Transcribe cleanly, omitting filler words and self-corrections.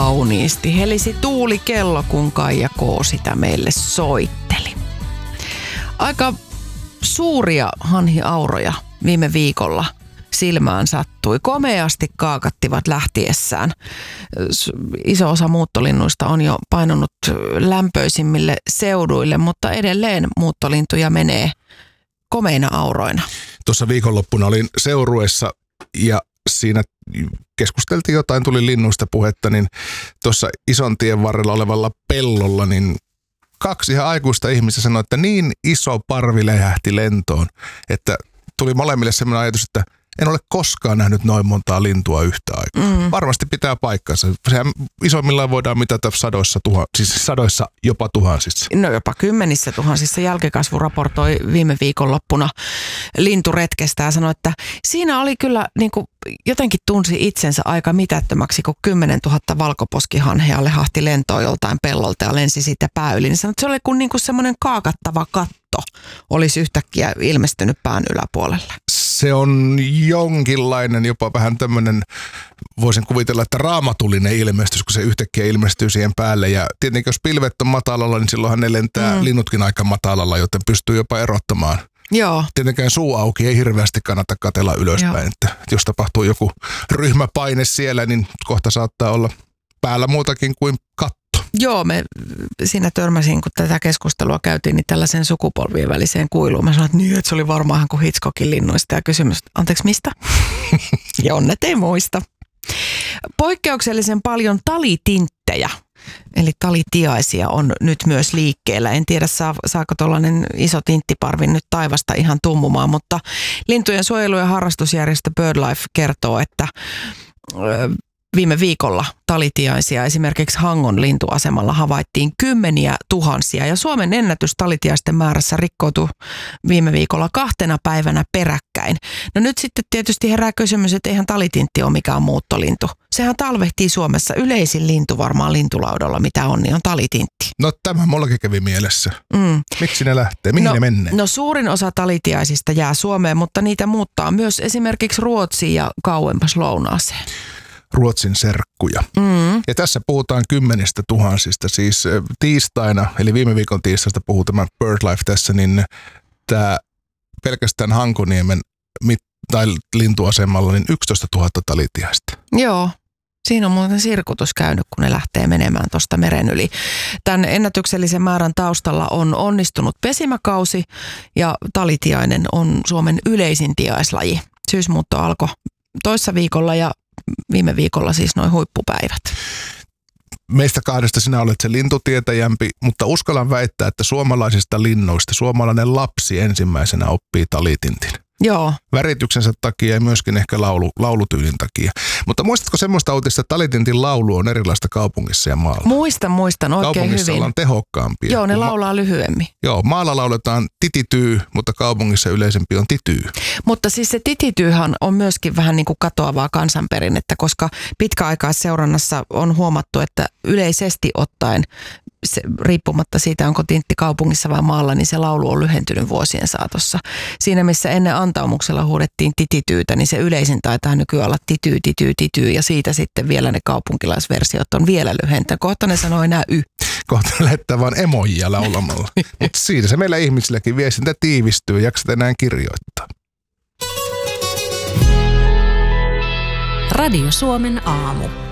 kauniisti helisi tuulikello, kun Kaija K. sitä meille soitteli. Aika suuria hanhiauroja viime viikolla silmään sattui. Komeasti kaakattivat lähtiessään. Iso osa muuttolinnuista on jo painunut lämpöisimmille seuduille, mutta edelleen muuttolintuja menee komeina auroina. Tuossa viikonloppuna olin Seurueessa ja siinä keskusteltiin jotain, tuli linnuista puhetta, niin tuossa ison tien varrella olevalla pellolla, niin 2 ihan aikuista ihmistä sanoi, että niin iso parvi läjähti lentoon, että tuli molemmille sellainen ajatus, että en ole koskaan nähnyt noin montaa lintua yhtä aikaa. Varmasti pitää paikkansa. Sehän isommillaan voidaan mitata sadoissa jopa tuhansissa. No jopa 10 000. Jälkikasvu raportoi viime viikonloppuna linturetkestä ja sanoi, että siinä oli kyllä niin kuin jotenkin tunsi itsensä aika mitättömäksi, kun 10 000 valkoposkihanhea lehahti lentoon joltain pellolta ja lensi siitä pää yli. Niin sanoi, että se oli kuin semmoinen kaakattava katto olisi yhtäkkiä ilmestynyt pään yläpuolelle. Se on jonkinlainen, jopa vähän tämmöinen, voisin kuvitella, että raamatullinen ilmestys, kun se yhtäkkiä ilmestyy siihen päälle. Ja tietenkin jos pilvet on matalalla, niin silloinhan ne lentää linnutkin aika matalalla, joten pystyy jopa erottamaan. Joo. Tietenkään suu auki ei hirveästi kannata katsella ylöspäin. Että jos tapahtuu joku ryhmäpaine siellä, niin kohta saattaa olla päällä muutakin kuin katto. Joo, siinä törmäsin, kun tätä keskustelua käytiin, niin tällaisen sukupolvien väliseen kuiluun. Mä sanoin, että niin, että se oli varmaan kuin Hitchcockin linnuista ja kysymys, anteeksi mistä? Ja onnet ei muista. Poikkeuksellisen paljon talitinttejä, eli talitiaisia on nyt myös liikkeellä. En tiedä, saako tuollainen iso tinttiparvi nyt taivasta ihan tummumaan, mutta lintujen suojelu- ja harrastusjärjestö BirdLife kertoo, että viime viikolla talitiaisia esimerkiksi Hangon lintuasemalla havaittiin 10 000 ja Suomen ennätys talitiaisten määrässä rikkoutui viime viikolla 2 päivänä peräkkäin. No nyt sitten tietysti herää kysymys, että eihän talitintti ole mikään muuttolintu. Sehän talvehtii Suomessa, yleisin lintu varmaan lintulaudalla, mitä on, niin on talitintti. No tämä mullakin kävi mielessä. Miksi ne lähtee? Mihin ne menee? No suurin osa talitiaisista jää Suomeen, mutta niitä muuttaa myös esimerkiksi Ruotsiin ja kauempas lounaaseen. Ruotsin serkkuja. Ja tässä puhutaan 10 000. Siis tiistaina, eli viime viikon tiistaista puhuu tämä BirdLife tässä, niin tämä pelkästään Hankoniemen lintuasemalla niin 11 000 talitiaista. Joo. Siinä on muuten sirkutus käynyt, kun ne lähtee menemään tuosta meren yli. Tämän ennätyksellisen määrän taustalla on onnistunut pesimäkausi ja talitiainen on Suomen yleisin tiaislaji. Syysmuutto alkoi toissa viikolla ja viime viikolla siis noin huippupäivät. Meistä 2 sinä olet se lintutietäjämpi, mutta uskallan väittää, että suomalaisista linnoista suomalainen lapsi ensimmäisenä oppii talitintin. Joo. Värityksensä takia ja myöskin ehkä laulutyylin takia. Mutta muistatko semmoista uutista, että talitintin laulu on erilaista kaupungissa ja maalla? Muistan oikein kaupungissa hyvin. Kaupungissa ollaan tehokkaampia. Joo, ne laulaa lyhyemmin. Joo, maalla lauletaan titityy, mutta kaupungissa yleisempi on tityy. Mutta siis se titityyhän on myöskin vähän niin kuin katoavaa kansanperinnettä, koska pitkäaikaisseurannassa on huomattu, että yleisesti ottaen riippumatta siitä, onko tintti kaupungissa vai maalla, niin se laulu on lyhentynyt vuosien saatossa. Siinä, missä ennen antaumuksella huudettiin titityytä, niin se yleisin taitaa nykyään olla tityy, ja siitä sitten vielä ne kaupunkilaisversiot on vielä lyhentänyt. Kohta ne sanoo enää Kohta ne lähettää vaan emojia laulamalla. Mutta siitä se meillä ihmisilläkin viestintä tiivistyy, jaksat enää kirjoittaa. Radio Suomen aamu.